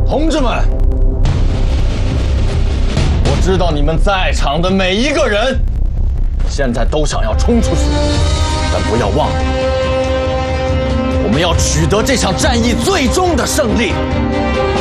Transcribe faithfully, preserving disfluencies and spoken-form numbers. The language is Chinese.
同志们，我知道你们在场的每一个人，现在都想要冲出去，但不要忘了，我们要取得这场战役最终的胜利。